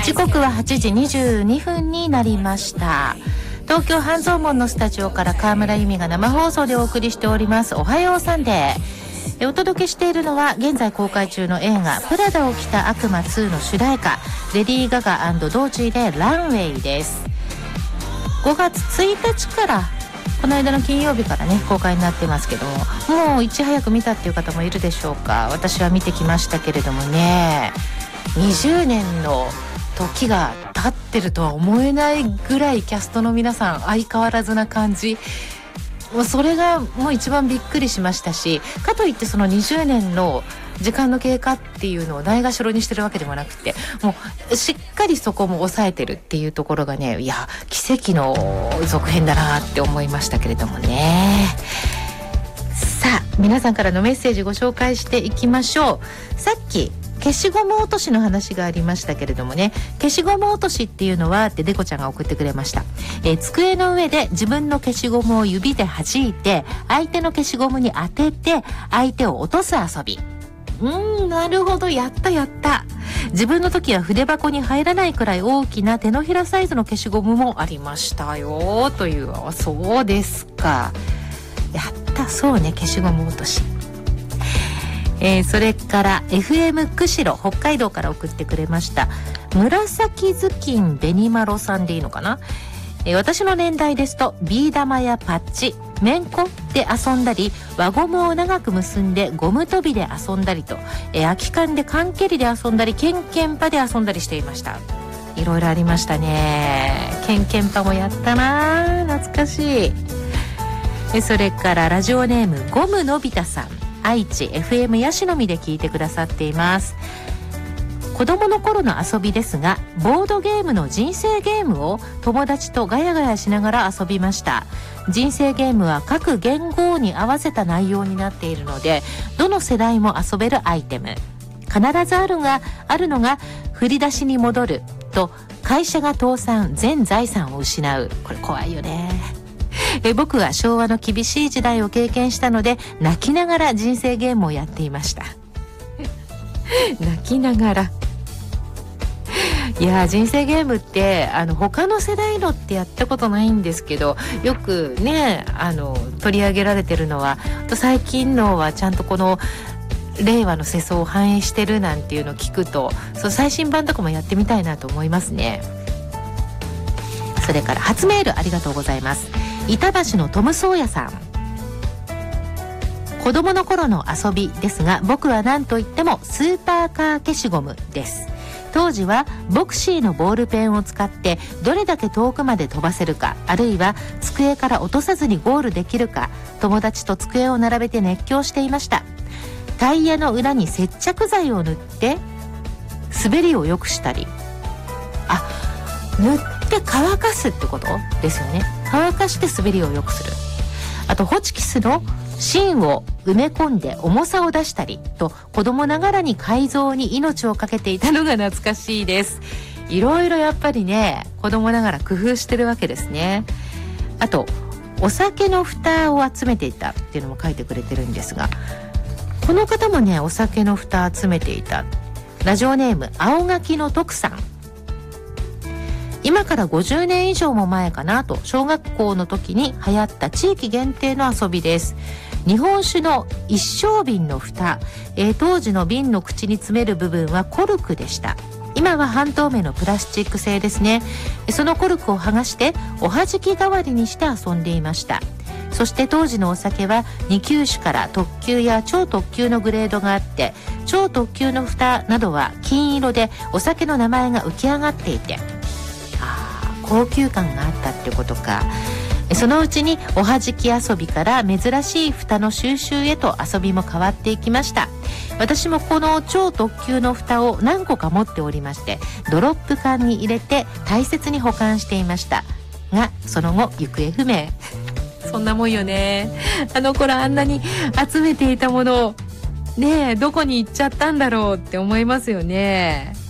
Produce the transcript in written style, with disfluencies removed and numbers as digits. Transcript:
時刻は8時22分になりました。東京半蔵門のスタジオから川村由美が生放送でお送りしておりますおはようサンデー。お届けしているのは現在公開中の映画プラダを着た悪魔2の主題歌レディー・ガガ&ドーチーでランウェイです。5月1日からこの間の金曜日からね公開になってますけどもういち早く見たっていう方もいるでしょうか。私は見てきましたけれどもね、20年の時が経ってるとは思えないぐらいキャストの皆さん相変わらずな感じ、もうそれがもう一番びっくりしましたし、かといってその20年の時間の経過っていうのをないがしろにしてるわけでもなくて、もうしっかりそこも抑えてるっていうところがね、いや奇跡の続編だなって思いましたけれどもね。さあ皆さんからのメッセージご紹介していきましょう。さっき消しゴム落としの話がありましたけれどもね、消しゴム落としっていうのはってデコちゃんが送ってくれました。机の上で自分の消しゴムを指で弾いて相手の消しゴムに当てて相手を落とす遊び。なるほど、やったやった。自分の時は筆箱に入らないくらい大きな手のひらサイズの消しゴムもありましたよという。そうですか、やった。そうね、消しゴム落とし。それから FM 釧路北海道から送ってくれました紫頭巾紅まろさんでいいのかな。私の年代ですとビー玉やパッチ、めんこで遊んだり、輪ゴムを長く結んでゴム跳びで遊んだりと、空き缶で缶蹴りで遊んだり、ケンケンパで遊んだりしていました。いろいろありましたね。ケンケンパもやったな、懐かしい。それからラジオネームゴムのび太さん、愛知 FM ヤシの実で聞いてくださっています。子供の頃の遊びですが、ボードゲームの人生ゲームを友達とガヤガヤしながら遊びました。人生ゲームは各言語に合わせた内容になっているので、どの世代も遊べるアイテム。必ずあるのが振り出しに戻ると、会社が倒産、全財産を失う。これ怖いよね。僕は昭和の厳しい時代を経験したので泣きながら人生ゲームをやっていました泣きながら。いや人生ゲームって他の世代のってやったことないんですけど、よくね取り上げられてるのは、最近のはちゃんとこの令和の世相を反映してるなんていうのを聞くと、そう最新版とかもやってみたいなと思いますね。それから初メールありがとうございます。板橋のトムソーヤさん。子供の頃の遊びですが、僕は何と言ってもスーパーカー消しゴムです。当時はボクシーのボールペンを使ってどれだけ遠くまで飛ばせるか、あるいは机から落とさずにゴールできるか、友達と机を並べて熱狂していました。タイヤの裏に接着剤を塗って滑りを良くしたり、塗って乾かすってことですよね。乾かして滑りを良くする。あとホチキスの芯を埋め込んで重さを出したりと、子供ながらに改造に命をかけていたのが懐かしいです。いろいろやっぱりね、子供ながら工夫してるわけですね。あとお酒の蓋を集めていたっていうのも書いてくれてるんですが、この方もねお酒の蓋集めていた。ラジオネーム青柿の徳さん。今から50年以上も前かなと、小学校の時に流行った地域限定の遊びです。日本酒の一升瓶の蓋、当時の瓶の口に詰める部分はコルクでした。今は半透明のプラスチック製ですね。そのコルクを剥がしておはじき代わりにして遊んでいました。そして当時のお酒は2級酒から特級や超特級のグレードがあって、超特級の蓋などは金色でお酒の名前が浮き上がっていて、高級感があったってことか。そのうちにおはじき遊びから珍しい蓋の収集へと遊びも変わっていきました。私もこの超特級の蓋を何個か持っておりまして、ドロップ缶に入れて大切に保管していましたが、その後行方不明そんなもんよね。あの頃あんなに集めていたものをねえ、どこに行っちゃったんだろうって思いますよね。